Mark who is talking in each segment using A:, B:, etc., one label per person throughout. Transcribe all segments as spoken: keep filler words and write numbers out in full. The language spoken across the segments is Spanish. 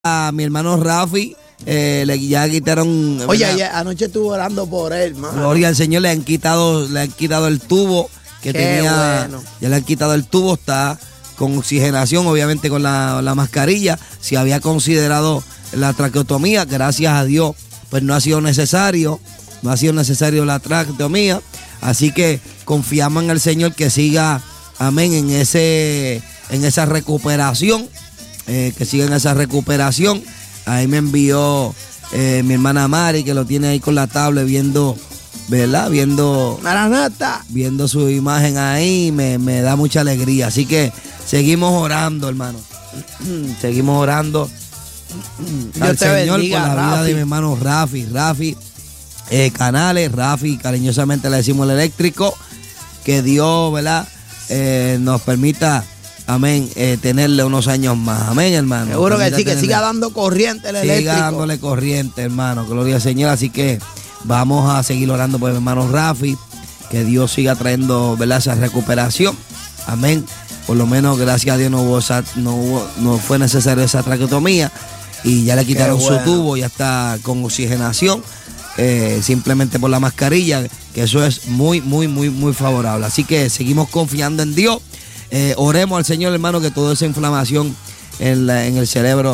A: a mi hermano Rafi, eh, le, ya quitaron.
B: Oye, ayer, anoche estuve orando por él, mano.
A: Gloria al Señor, le han quitado, le han quitado el tubo que
B: Qué
A: tenía.
B: bueno.
A: Ya le han quitado el tubo, está con oxigenación, obviamente con la, la mascarilla. Si había considerado la traqueotomía, gracias a Dios, pues no ha sido necesario, no ha sido necesario la traqueotomía. Así que confiamos en el Señor que siga, amén, en ese, en esa recuperación. Eh, que sigan esa recuperación. Ahí me envió eh, mi hermana Mari, que lo tiene ahí con la tablet viendo, ¿verdad? Viendo,
B: Maranata.
A: viendo su imagen ahí, me, me da mucha alegría. Así que seguimos orando, hermano. Seguimos orando al
B: te
A: Señor
B: bendiga,
A: por la vida
B: Rafi.
A: de mi hermano Rafi. Rafi, eh, Canales, Rafi, cariñosamente le decimos el eléctrico. Que Dios, ¿verdad? Eh, nos permita, amén, eh, tenerle unos años más. Amén, hermano.
B: Seguro que
A: Permita
B: sí, que
A: tenerle-
B: siga dando corriente el
A: Siga
B: eléctrico.
A: dándole corriente, hermano. Gloria al Señor. Así que vamos a seguir orando por mi hermano Rafi. Que Dios siga trayendo, ¿verdad?, esa recuperación. Amén. Por lo menos, gracias a Dios, no, hubo esa- no, hubo- no fue necesaria esa traqueotomía. Y ya le quitaron
B: bueno.
A: su tubo, ya está con oxigenación. eh, simplemente por la mascarilla. Que eso es muy, muy, muy, muy favorable. Así que seguimos confiando en Dios. Eh, oremos al Señor, hermano, que toda esa inflamación en, la- en el cerebro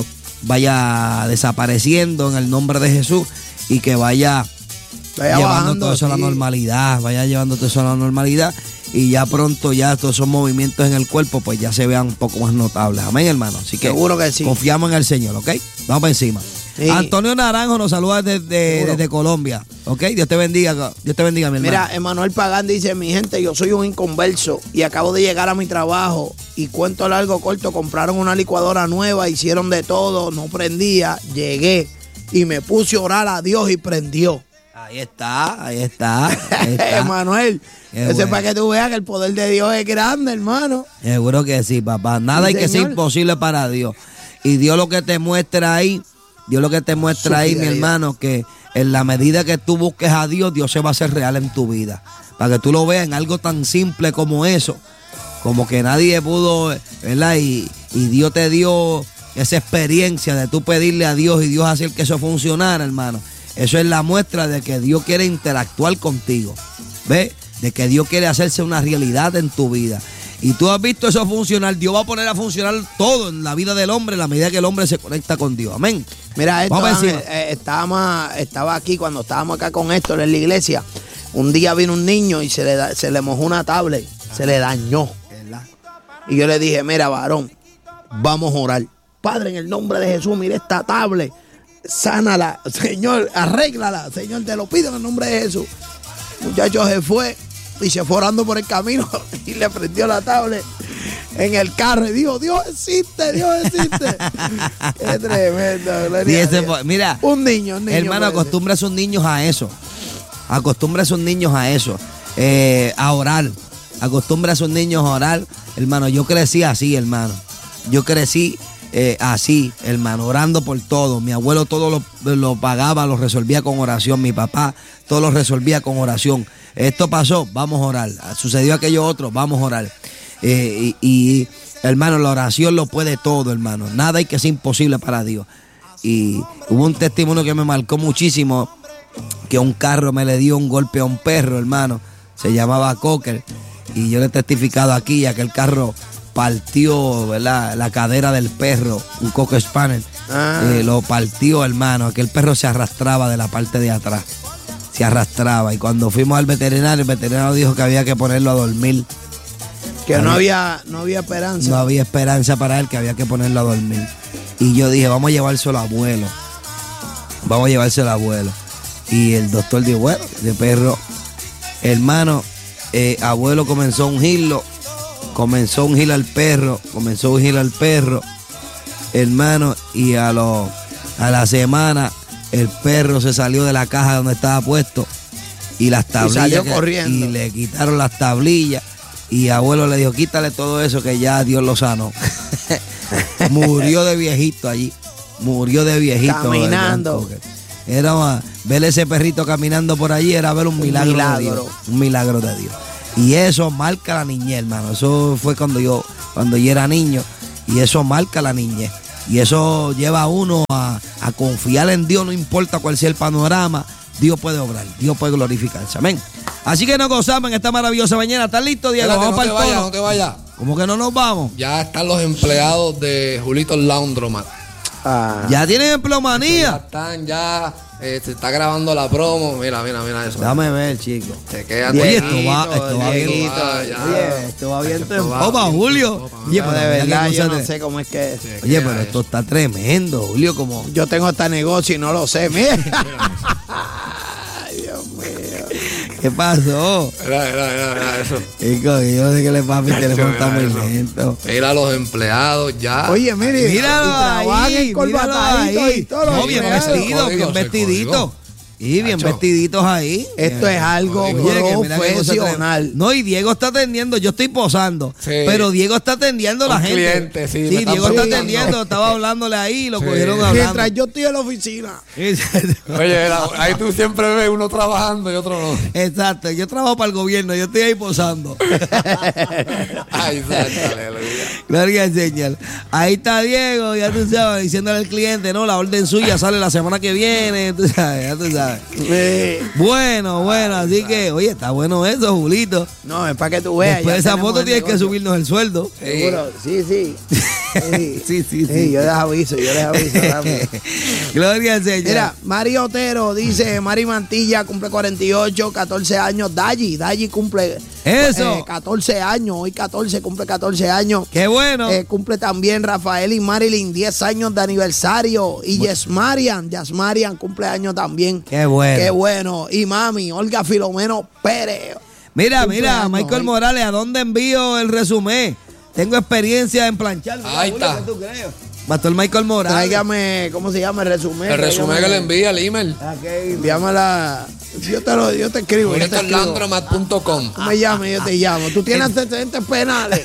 A: vaya desapareciendo en el nombre de Jesús y que vaya,
B: Vaya
A: llevando
B: bajando,
A: todo eso a la
B: sí.
A: normalidad, vaya llevando todo eso a la normalidad y ya pronto ya todos esos movimientos en el cuerpo pues ya se vean un poco más notables. Amén, hermano. Así que
B: Seguro que sí.
A: confiamos en el Señor, ¿ok? Vamos para encima.
B: Sí.
A: Antonio Naranjo nos saluda desde,
B: Seguro.
A: desde Colombia, ¿ok? Dios te bendiga, Dios te bendiga, mi hermano.
B: Mira, Emanuel Pagán dice, mi gente, yo soy un inconverso y acabo de llegar a mi trabajo y cuento largo corto, compraron una licuadora nueva, hicieron de todo, no prendía, llegué y me puse a orar a Dios y prendió.
A: Ahí está, ahí está, ahí está.
B: Emanuel,
A: Qué
B: ese es
A: bueno.
B: para que tú veas que el poder de Dios es grande, hermano.
A: Seguro que sí, papá. Nada
B: Sí,
A: hay que ser
B: señor.
A: imposible para Dios. Y Dios lo que te muestra ahí, Dios lo que te muestra
B: Su
A: ahí, mi
B: fidelidad.
A: hermano, que en la medida que tú busques a Dios, Dios se va a hacer real en tu vida. Para que tú lo veas en algo tan simple como eso. Como que nadie pudo, ¿verdad? Y, y Dios te dio esa experiencia de tú pedirle a Dios y Dios hacer que eso funcionara, hermano. Eso es la muestra de que Dios quiere interactuar contigo. ¿Ves? De que Dios quiere hacerse una realidad en tu vida. Y tú has visto eso funcionar. Dios va a poner a funcionar todo en la vida del hombre en la medida que el hombre se conecta con Dios. Amén.
B: Mira, esto,
A: Vamos
B: Ángel,
A: encima.
B: eh, estábamos, estaba aquí cuando estábamos acá con Héctor en la iglesia. Un día vino un niño y se le, da- se le mojó una tablet, se le dañó. Y yo le dije, mira, varón, vamos a orar. Padre, en el nombre de Jesús, mira esta tablet, sánala, Señor, arréglala, Señor, te lo pido en el nombre de Jesús. El muchacho se fue y se fue orando por el camino y le prendió la tablet en el carro y dijo, Dios existe, Dios existe. Qué tremendo, gloria
A: Sí,
B: a
A: ese
B: Dios.
A: fue- mira,
B: Un niño, un niño.
A: hermano,
B: puede ser.
A: acostumbra a sus niños a eso. Acostumbra a sus niños a eso. eh, a orar. Acostumbra a sus niños a orar. Hermano, yo crecí así, hermano. Yo crecí eh, así, hermano, orando por todo. Mi abuelo todo lo, lo pagaba, lo resolvía con oración. Mi papá todo lo resolvía con oración. Esto pasó, vamos a orar. Sucedió aquello otro, vamos a orar. Eh, y, y, hermano, la oración lo puede todo, hermano. Nada hay que ser imposible para Dios. Y hubo un testimonio que me marcó muchísimo, que un carro me le dio un golpe a un perro, hermano. Se llamaba Cocker. Y yo le he testificado aquí, ya que el carro partió, ¿verdad?, la cadera del perro, un Cocker Spaniel.
B: Ah.
A: Eh, lo partió, hermano. Aquel perro se arrastraba de la parte de atrás. Se arrastraba. Y cuando fuimos al veterinario, el veterinario dijo que había que ponerlo a dormir.
B: Que no había, no había esperanza.
A: No había esperanza para él, que había que ponerlo a dormir. Y yo dije, vamos a llevárselo al abuelo. Vamos a llevárselo al abuelo. Y el doctor dijo, bueno, de perro, hermano, eh, abuelo comenzó a ungirlo. Comenzó a ungir al perro. Comenzó a ungir al perro. Hermano, y a, lo, a la semana el perro se salió de la caja donde estaba puesto. Y las tablillas.
B: salió
A: que-
B: corriendo.
A: y le quitaron las tablillas. Y abuelo le dijo, quítale todo eso que ya Dios lo sanó. Murió de viejito allí. Murió de viejito.
B: Caminando.
A: el gran Cocker. Era uh, ver ese perrito caminando por allí, era ver un milagro,
B: milagro.
A: de Dios. Un milagro de Dios. Y eso marca la niñez, hermano. Eso fue cuando yo, cuando yo era niño. Y eso marca la niñez. Y eso lleva a uno a, a confiar en Dios, no importa cuál sea el panorama. Dios puede obrar, Dios puede glorificarse. Amén. Así que nos gozamos en esta maravillosa mañana. ¿Estás listo, Diego?
C: Espérate,
A: Vamos
C: no
A: para
C: te
A: el
C: vayas,
A: tono.
C: no te vayas.
A: ¿Cómo que no nos vamos?
C: Ya están los empleados de Julito Laundromat.
B: Ah.
A: Ya tienen
C: Ya
A: empleomanía.
C: están, ya eh, se está grabando la promo. Mira, mira, mira eso.
A: Dame ver, chico.
C: Se quedan
A: Oye,
C: aquí.
A: esto va, esto va bien.
B: Dieguito,
C: ya.
A: Oye, esto va bien.
C: Esto va
A: Opa,
C: bien,
A: Julio.
C: opa,
A: Oye,
B: No,
A: pero
B: de
A: mira qué
B: verdad, yo
A: cosa
B: no
A: te-
B: sé cómo es que es.
C: Sí.
A: Oye,
C: ¿Qué
A: pero
C: era
A: esto
C: eso?
A: está tremendo, Julio, como...
B: Yo tengo este negocio y no lo sé. Mira. Ay, Dios mío.
A: ¿Qué pasó?
C: Mira, mira, mira, mira eso.
A: Chico, yo no sé qué le pasa, mi teléfono está muy
C: Mira eso.
A: lento.
C: Mira a los empleados ya.
B: Oye, mire,
A: Míralo
B: y trabajan
A: ahí,
B: encorbataditos
A: míralo ahí.
B: y todo lo
A: No, bien
B: demás.
A: vestido,
C: Código,
A: bien
C: ese
A: vestidito.
C: código.
A: Y bien
C: Nacho.
A: vestiditos ahí.
B: Esto es algo
A: Oye, que mira qué cosa
B: profesional.
A: tremenda. No, y Diego está atendiendo, yo estoy posando,
C: Sí.
A: pero Diego está atendiendo a la
C: Un
A: gente.
C: cliente, sí, me
A: Sí,
C: están
A: Diego está
C: preguntando.
A: atendiendo, estaba hablándole ahí, lo
C: Sí.
A: cogieron hablando.
B: Mientras yo estoy en la oficina.
C: Oye, mira, ahí tú siempre ves uno trabajando y otro no.
A: Exacto, yo trabajo para el gobierno, yo estoy ahí posando.
C: Ay, santo, aleluya.
A: Gloria al Señor. Ahí está Diego, ya tú sabes, diciéndole al cliente, no, la orden suya sale la semana que viene, tú sabes, ya tú sabes.
B: Eh,
A: Bueno, bueno, así que, oye, está bueno eso, Julito.
B: no, es para que tú veas.
A: Después de
B: ya
A: esa
B: tenemos
A: foto
B: el
A: tienes que
B: negocio.
A: subirnos el sueldo.
B: Seguro, sí, sí. Sí,
A: Sí, sí, sí.
B: yo les aviso, yo les aviso. rápido.
A: Gloria al Señor.
B: Mira, Mari Otero dice, Mari Mantilla cumple cuarenta y ocho, catorce años. Dayi, Dayi cumple
A: Eso.
B: eh, catorce años, hoy catorce, cumple catorce años.
A: Qué bueno.
B: Eh, cumple también Rafael y Marilyn, diez años de aniversario. Y Yasmarian, Yasmarian cumple años también.
A: Qué bueno.
B: Qué bueno. Y mami, Olga Filomeno Pérez.
A: Mira,
B: Cumple
A: mira,
B: años
A: Michael
B: hoy.
A: Morales, ¿a dónde envío el resumen? Tengo experiencia en planchar. Mira,
C: Ahí
A: Julio,
C: está.
A: ¿qué tú crees? Pastor Michael Morales.
B: Tráigame, ¿cómo se llama? El resumen.
C: El resumen que le envía el email.
B: Ok, envíame la. Yo te, lo, yo te escribo. Yo te
C: Julito
B: escribo.
C: Laundromat punto com.
B: Tú me llamas y yo te llamo. ¿Tú tienes antecedentes penales?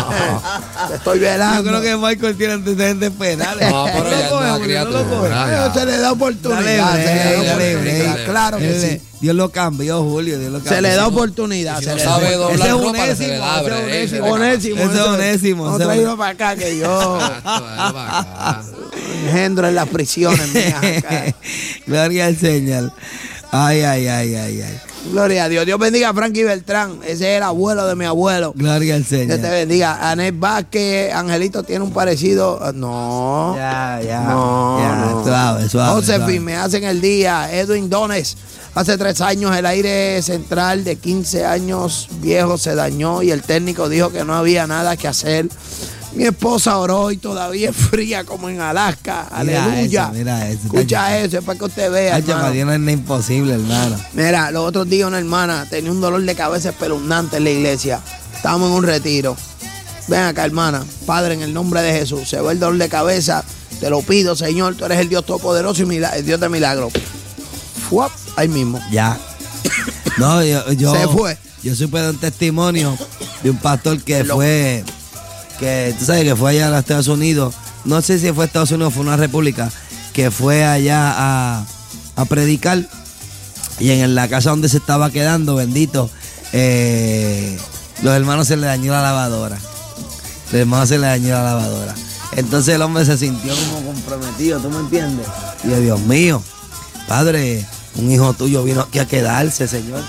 B: Te estoy
A: Yo
B: velando.
A: creo que Michael tiene antecedentes penales.
C: No, pero
A: lo
C: ya es
A: coge,
C: una
A: Julio, no lo
C: criatura.
A: coge.
C: Ya,
B: Pero
C: ya.
B: se le da
A: Dale
B: oportunidad.
A: break,
B: se le da
A: dale
B: oportunidad.
A: break.
B: Claro que
A: Él-
B: sí.
A: Dios lo cambió, Julio. Dios lo cambió.
B: Se le da oportunidad.
C: Si
B: se
C: no
B: le
C: sabe
B: da
C: doblar
A: Ese es
C: ropa, se
A: onésimo,
C: le da
A: ese es
C: break, se le
B: Onésimo.
A: Ese es
B: eso.
A: Onésimo,
B: No
A: ese es
B: traído para acá que yo
C: Exacto, dale para acá.
B: engendro en las prisiones mías acá.
A: Gloria al Señor. Ay, ay, ay, ay, ay.
B: Gloria a Dios. Dios bendiga a Frankie Beltrán. Ese es el abuelo de mi abuelo.
A: Gloria al Señor.
B: Dios te bendiga. Anet Vázquez, Angelito tiene un parecido. No.
A: Ya, ya.
B: No,
A: ya,
B: no.
A: suave, suave.
B: Josefín,
A: suave.
B: me hacen el día. Edwin Dones. Hace tres años el aire central de quince años viejo se dañó y el técnico dijo que no había nada que hacer. Mi esposa oró y todavía es fría como en Alaska.
A: Mira
B: Aleluya.
A: eso, mira eso.
B: Escucha eso, es para que usted vea.
A: Ay,
B: hermano.
A: para Dios no es nada imposible, hermano.
B: Mira, los otros días una hermana tenía un dolor de cabeza espeluznante en la iglesia. Estábamos en un retiro. Ven acá, hermana. Padre, en el nombre de Jesús, se va el dolor de cabeza. Te lo pido, Señor. Tú eres el Dios todopoderoso y mila- el Dios de milagros. Fuap, ahí mismo.
A: Ya. No, yo, yo,
B: Se fue.
A: Yo supe de un testimonio de un pastor que
B: Lo-
A: fue, que tú sabes que fue allá a los Estados Unidos. No sé si fue Estados Unidos o fue una república, que fue allá a, a predicar. Y en la casa donde se estaba quedando, bendito, eh, los hermanos se le dañó la lavadora. Los hermanos se le dañó la lavadora. Entonces el hombre se sintió como comprometido, ¿tú me entiendes? Y yo, Dios mío, padre, un hijo tuyo vino aquí a quedarse, Señor.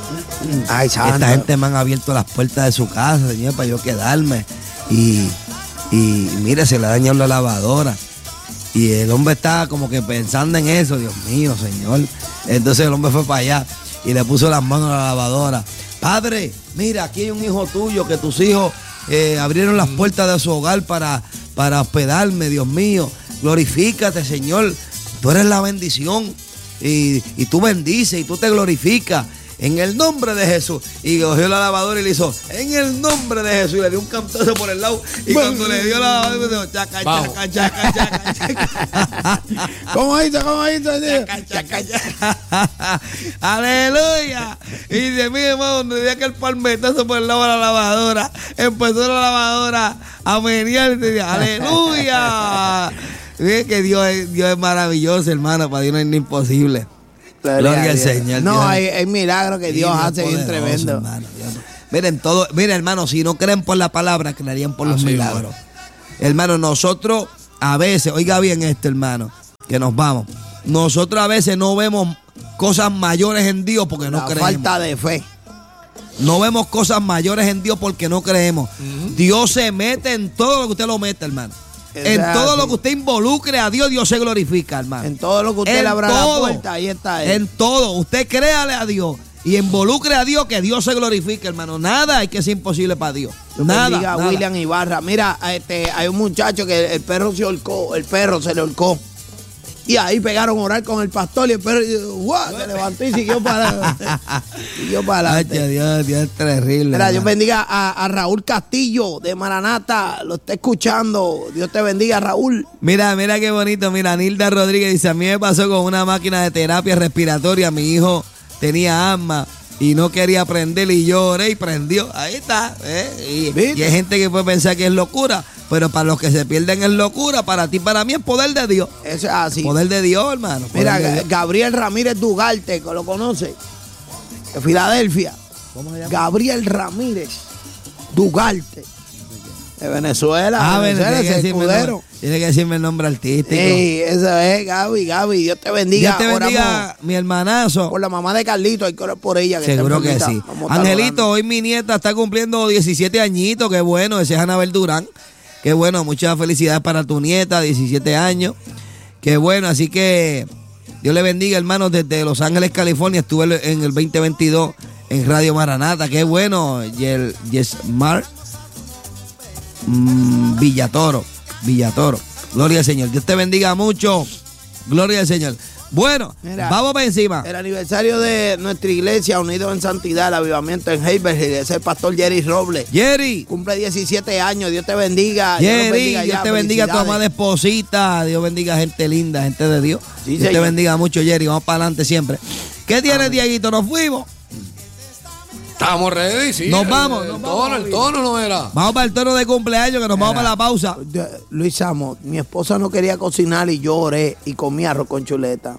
B: Ay, santo.
A: Esta gente me han abierto las puertas de su casa, Señor, para yo quedarme. Y, y mire, se le ha dañado la lavadora. Y el hombre estaba como que pensando en eso, Dios mío, Señor. Entonces el hombre fue para allá y le puso las manos a la lavadora. Padre, mira, aquí hay un hijo tuyo que tus hijos eh, abrieron las puertas de su hogar para, para hospedarme, Dios mío. Glorifícate, Señor. Tú eres la bendición. Y, y tú bendices y tú te glorificas. En el nombre de Jesús. Y cogió la lavadora y le hizo, en el nombre de Jesús. Y le dio un cantazo por el lado. Y cuando le dio la lavadora, le dijo, chaca,
C: Vamos.
A: chaca, chaca, chaca, chaca.
B: ¿Cómo hizo? ¿Cómo hizo?
A: Chaca, chaca, chaca. Aleluya. Y dice, mi hermano, donde dio aquel palmetazo por el lado de la lavadora, empezó la lavadora a menear y decía, aleluya. Mire que Dios es, Dios es maravilloso, hermano. Para Dios no es ni imposible. Gloria
B: a
A: al
B: Dios.
A: Señor.
B: No,
A: Dios-
B: hay, hay milagros que
A: Sí,
B: Dios
A: Dios
B: hace bien
A: poderoso,
B: tremendo.
A: hermano. Dios- Miren, todo, miren, hermano, si no creen por la palabra, creerían por los
C: Así
A: milagros. Hermano, nosotros a veces, oiga bien esto, hermano, que nos vamos. Nosotros a veces no vemos cosas mayores en Dios porque no
B: La
A: creemos.
B: falta de fe.
A: No vemos cosas mayores en Dios porque no creemos. Uh-huh. Dios se mete en todo lo que usted lo mete, hermano. Es en todo así. Lo que usted involucre a Dios, Dios se glorifica, hermano.
B: En todo lo que usted en le abra todo, la puerta, ahí está él.
A: En todo. Usted créale a Dios y involucre a Dios, que Dios se glorifique, hermano. Nada hay que ser imposible para Dios.
B: Yo
A: nada,
B: bendiga
A: nada.
B: a William Ibarra. Mira, este, hay un muchacho que el perro se ahorcó, el perro se le ahorcó. Y ahí pegaron a orar con el pastor y el perro ¡guau! Se levantó y siguió para siguió para adelante.
A: Ay, Dios, Dios es terrible.
B: Mira, Dios bendiga a, a Raúl Castillo de Maranata. Lo está escuchando. Dios te bendiga, Raúl.
A: Mira, mira qué bonito. Mira, Nilda Rodríguez dice, a mí me pasó con una máquina de terapia respiratoria. Mi hijo tenía asma y no quería prender y yo oré y prendió. Ahí está. ¿eh? Y, y hay gente que puede pensar que es locura. Pero para los que se pierden es locura, para ti, para mí es poder de Dios.
B: Eso es así.
A: Poder de Dios, hermano.
B: Mira,
A: de Dios.
B: Gabriel Ramírez Dugarte, que lo conoce, de Filadelfia.
A: ¿Cómo se llama?
B: Gabriel Ramírez Dugarte, de Venezuela.
A: Ah,
B: Venezuela,
A: tiene, que
B: escudero.
A: tiene que decirme el nombre artístico.
B: Sí, eso es, Gaby, Gaby. Dios te bendiga.
A: Dios te bendiga, mi hermanazo.
B: Por la mamá de Carlito, hay que orar por ella. Que
A: seguro que sí. Angelito, hoy mi nieta está cumpliendo diecisiete añitos, qué bueno, ese es Anabel Durán. Qué bueno, muchas felicidades para tu nieta, diecisiete años. Qué bueno, así que Dios le bendiga, hermanos, desde Los Ángeles, California. Estuve en el veinte veintidós en Radio Maranata. Qué bueno, Yesmar mm, Villatoro. Villatoro. Gloria al Señor. Dios te bendiga mucho. Gloria al Señor. Bueno, mira, vamos para encima.
B: El aniversario de nuestra iglesia, Unidos en Santidad, el avivamiento en Haverhill, es el pastor Jerry Robles.
A: Jerry.
B: Cumple diecisiete años, Dios te bendiga.
A: Jerry, Dios,
B: bendiga
A: Dios te bendiga a tu amada esposita. Dios bendiga a gente linda, gente de Dios. Sí, Dios señor. Te bendiga mucho, Jerry. Vamos para adelante siempre. ¿Qué tienes, Dieguito? ¿Nos fuimos?
C: Estamos ready, sí.
A: Nos vamos.
C: El,
A: nos
C: el
A: vamos
C: tono, el tono no era.
A: Vamos para el tono de cumpleaños, que nos vamos para la pausa.
B: Luis Samo, mi esposa no quería cocinar y yo oré y comí arroz con chuleta.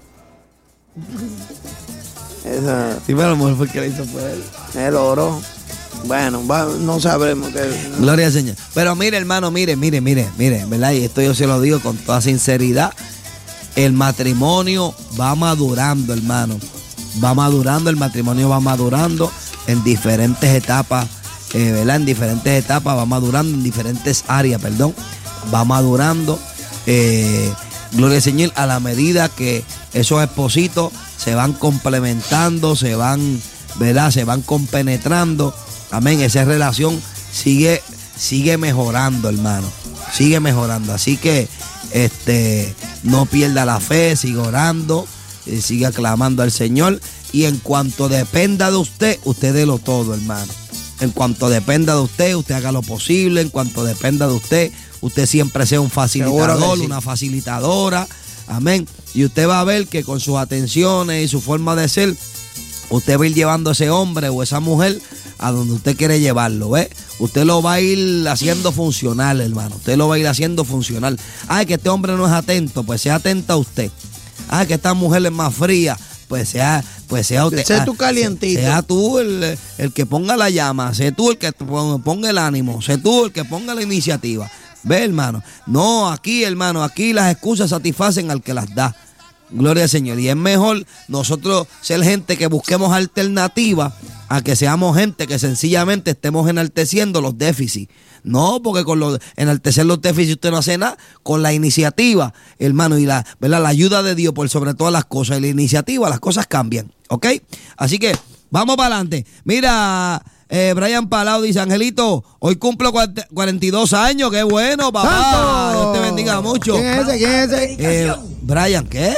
B: Esa,
A: sí, pero a lo mejor fue que le hizo fue él.
B: Él oró. Bueno, va, no sabremos que.
A: Gloria al Señor. Pero mire, hermano, mire, mire, mire, mire, ¿verdad? Y esto yo se lo digo con toda sinceridad. El matrimonio va madurando, hermano. Va madurando, el matrimonio va madurando en diferentes etapas, eh, ¿verdad? En diferentes etapas, va madurando en diferentes áreas, perdón. Va madurando. Eh, Gloria al Señor, a la medida que esos espositos se van complementando, se van, ¿verdad? Se van compenetrando. Amén. Esa relación sigue, sigue mejorando, hermano. Sigue mejorando. Así que este, no pierda la fe, siga orando, eh, siga clamando al Señor. Y en cuanto dependa de usted, usted délo todo, hermano. En cuanto dependa de usted, usted haga lo posible. En cuanto dependa de usted, usted siempre sea un facilitador, sí. Una facilitadora. Amén. Y usted va a ver que con sus atenciones y su forma de ser, usted va a ir llevando a ese hombre o esa mujer a donde usted quiere llevarlo, ¿ve? Usted lo va a ir haciendo funcional, hermano. Usted lo va a ir haciendo funcional. Ay, que este hombre no es atento, pues sea atenta a usted. Ay, que esta mujer es más fría, pues sea, pues sea usted.
B: Sea tú calientito.
A: Sea tú el, el que ponga la llama, sé tú el que ponga el ánimo, sé tú el que ponga la iniciativa. Ve, hermano. No, aquí, hermano, aquí las excusas satisfacen al que las da. Gloria al Señor. Y es mejor nosotros ser gente que busquemos alternativas a que seamos gente que sencillamente estemos enalteciendo los déficits. No, porque con los, enaltecer los déficits usted no hace nada. Con la iniciativa, hermano, y la, ¿verdad? La ayuda de Dios por sobre todas las cosas. Y la iniciativa, las cosas cambian. ¿Ok? Así que vamos para adelante. Mira, eh, Brian Palau dice, Angelito, hoy cumplo cuarenta y dos años. ¡Qué bueno, papá! ¡Santo! Dios te bendiga mucho.
B: ¿Quién es ese? ¿Quién es ese?
A: Eh, Brian, ¿qué?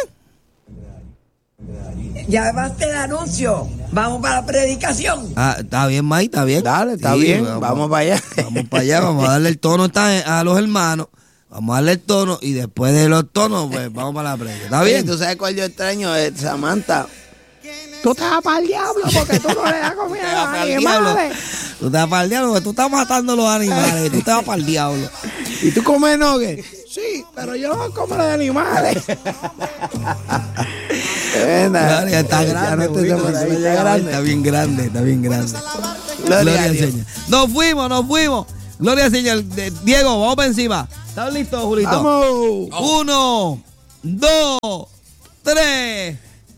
D: Ya basta el anuncio. Vamos para la predicación.
A: Ah, está bien, May, está bien.
B: Dale, está
A: sí,
B: bien.
A: Vamos,
B: vamos para allá.
A: Vamos para allá, vamos a darle el tono a los hermanos. Vamos a darle el tono y después de los tonos, pues vamos para la predicación. ¿Está bien?
B: ¿Tú sabes cuál yo extraño? Eh, Samantha. Tú te vas para el diablo porque tú no le das comida a los animales.
A: Tú te vas para el diablo porque tú estás matando a los animales y tú te vas para el diablo.
B: ¿Y tú comes nuggets? Sí, pero yo no como los animales.
A: Gloria, está grande, no te está, está, grande. Está bien grande, está bien grande. Gloria, Gloria al Señor. Nos fuimos, nos fuimos. Gloria al Señor. Diego, vamos para encima. ¿Estás listo, Julito?
B: ¡Vamos!
A: Uno, dos, tres.